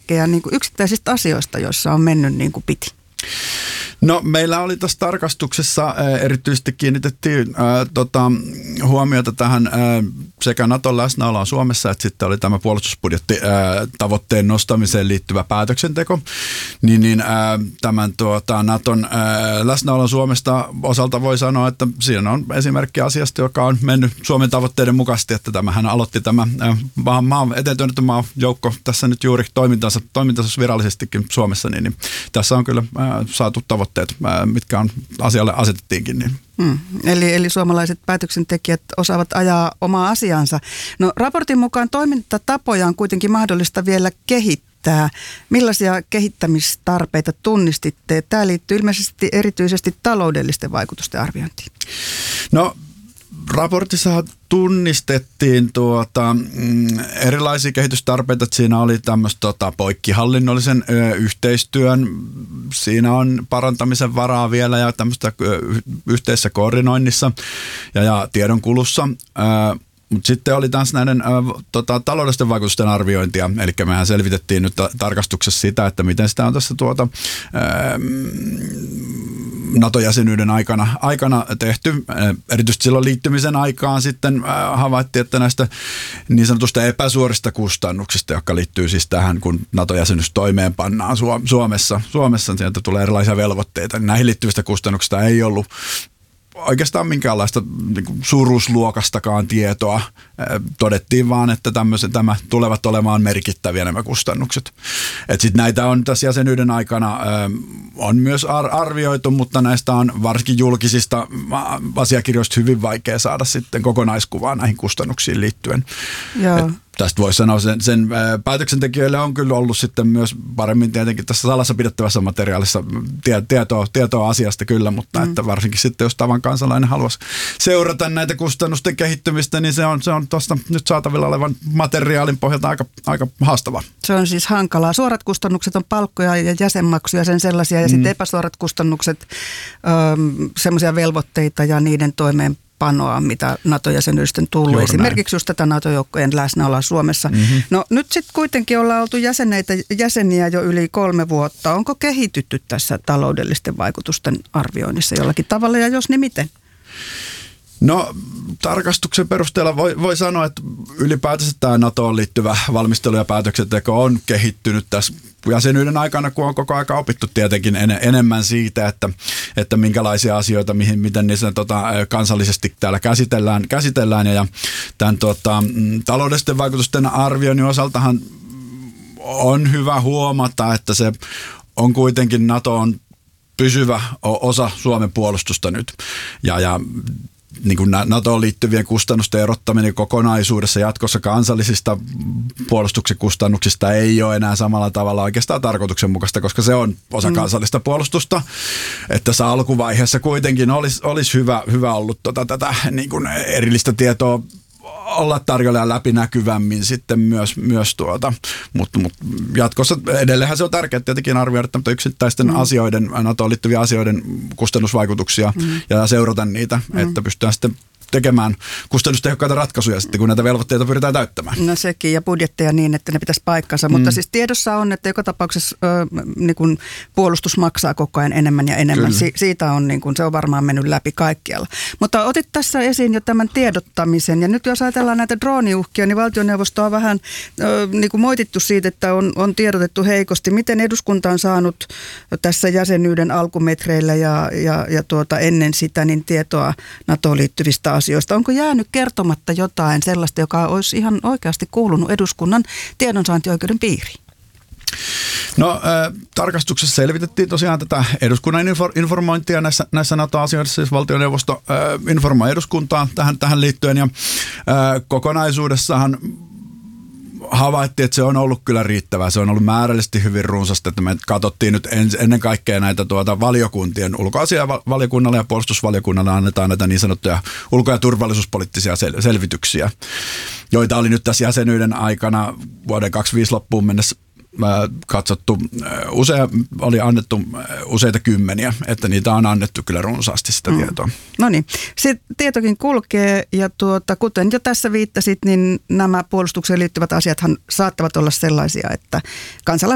esimerkkejä niin kuin yksittäisistä asioista, joissa on mennyt niin kuin piti? No meillä oli tässä tarkastuksessa erityisesti kiinnitettiin huomiota tähän sekä Naton läsnäoloon Suomessa että sitten oli tämä puolustusbudjetti tavoitteen nostamiseen liittyvä päätöksenteko. Tämän Naton läsnäolon Suomesta osalta voi sanoa, että siinä on esimerkki asiasta, joka on mennyt Suomen tavoitteiden mukaisesti, että tämähän aloitti tämä eteen työnnetty maajoukko tässä nyt juuri toimintansa virallisestikin Suomessa, niin tässä on kyllä saatu tavoitteet, mitkä on asialle asetettiinkin. Niin. Eli suomalaiset päätöksentekijät osaavat ajaa omaa asiansa. No raportin mukaan toimintatapoja on kuitenkin mahdollista vielä kehittää. Millaisia kehittämistarpeita tunnistitte? Tämä liittyy ilmeisesti erityisesti taloudellisten vaikutusten arviointiin. No raportissa tunnistettiin erilaisia kehitystarpeita. Siinä oli tämmöistä poikkihallinnollisen yhteistyön. Siinä on parantamisen varaa vielä ja tämmöistä yhteisessä koordinoinnissa ja tiedonkulussa. Mutta sitten oli taas näiden taloudellisten vaikutusten arviointia, eli mehän selvitettiin nyt tarkastuksessa sitä, että miten sitä on tässä NATO-jäsenyyden aikana tehty. Erityisesti silloin liittymisen aikaan sitten havaittiin, että näistä niin sanotusta epäsuorista kustannuksista, jotka liittyy siis tähän, kun NATO-jäsenyys toimeenpannaan Suomessa sieltä tulee erilaisia velvoitteita, niin näihin liittyvistä kustannuksista ei ollut oikeastaan minkäänlaista suuruusluokastakaan tietoa. Todettiin vaan, että tämä tulevat olemaan merkittäviä nämä kustannukset. Sitten näitä on tässä jäsenyyden aikana on myös arvioitu, mutta näistä on varsinkin julkisista asiakirjoista hyvin vaikea saada sitten kokonaiskuvaa näihin kustannuksiin liittyen. Tästä voisi sanoa, sen päätöksentekijöille on kyllä ollut sitten myös paremmin tietenkin tässä salassa pidettävässä materiaalissa tietoa asiasta kyllä, mutta että varsinkin sitten jos tavan kansalainen haluaisi seurata näitä kustannusten kehittymistä, niin se on tuosta nyt saatavilla olevan materiaalin pohjalta aika haastavaa. Se on siis hankalaa. Suorat kustannukset on palkkoja ja jäsenmaksuja, sen sellaisia, ja sitten epäsuorat kustannukset, semmoisia velvoitteita ja niiden toimeenpanoa, mitä NATO-jäsenyydestä tullut. Juuri esimerkiksi just tätä NATO-joukkojen läsnäoloa Suomessa. No nyt sitten kuitenkin ollaan oltu jäseniä jo yli 3 vuotta. Onko kehitytty tässä taloudellisten vaikutusten arvioinnissa jollakin tavalla, ja jos niin miten? No tarkastuksen perusteella voi sanoa, että ylipäätänsä tämä NATOon liittyvä valmistelu ja päätöksenteko on kehittynyt tässä jäsenyyden aikana, kun on koko ajan opittu tietenkin enemmän siitä, että minkälaisia asioita, miten niissä kansallisesti täällä käsitellään ja tämän taloudellisten vaikutusten arvioinnin osaltahan on hyvä huomata, että se on kuitenkin NATO on pysyvä osa Suomen puolustusta nyt ja niin kuin NATOon liittyvien kustannusten erottaminen kokonaisuudessa jatkossa kansallisista puolustuksen kustannuksista ei ole enää samalla tavalla oikeastaan tarkoituksenmukaista, koska se on osa kansallista puolustusta. Että tässä alkuvaiheessa kuitenkin olisi hyvä ollut tätä niin kuin erillistä tietoa olla tarjolla läpinäkyvämmin sitten myös mutta jatkossa edelleenhän se on tärkeää tietenkin arvioida yksittäisten asioiden, NATOon liittyviä asioiden kustannusvaikutuksia ja seurata niitä, että pystytään sitten tekemään kustannustehokkaita ratkaisuja sitten, kun näitä velvoitteita pyritään täyttämään. No sekin, ja budjetteja niin, että ne pitäisi paikkansa, mutta siis tiedossa on, että joka tapauksessa niin kun puolustus maksaa koko ajan enemmän ja enemmän. Siitä on, niin kun, se on varmaan mennyt läpi kaikkialla. Mutta otit tässä esiin jo tämän tiedottamisen, ja nyt jos ajatellaan näitä drooniuhkia, niin valtioneuvosto on vähän niin kuin moitittu siitä, että on tiedotettu heikosti. Miten eduskunta on saanut tässä jäsenyyden alkumetreillä ja ennen sitä niin tietoa NATOon liittyvistä asioista? Onko jäänyt kertomatta jotain sellaista, joka olisi ihan oikeasti kuulunut eduskunnan tiedonsaantioikeuden piiriin? No tarkastuksessa selvitettiin tosiaan tätä eduskunnan informointia näissä NATO-asioissa, siis valtioneuvosto informoi eduskuntaa tähän liittyen ja kokonaisuudessahan havaittiin, että se on ollut kyllä riittävää. Se on ollut määrällisesti hyvin runsasta, että me katsottiin nyt ennen kaikkea näitä valiokuntien, ulkoasiainvaliokunnalle ja puolustusvaliokunnalle annetaan näitä niin sanottuja ulko- ja turvallisuuspoliittisia selvityksiä, joita oli nyt tässä jäsenyyden aikana vuoden 2025 loppuun mennessä katsottu, oli annettu useita kymmeniä, että niitä on annettu kyllä runsaasti sitä tietoa. No niin, se tietokin kulkee ja kuten jo tässä viittasit, niin nämä puolustukseen liittyvät asiathan saattavat olla sellaisia, että kansalaiset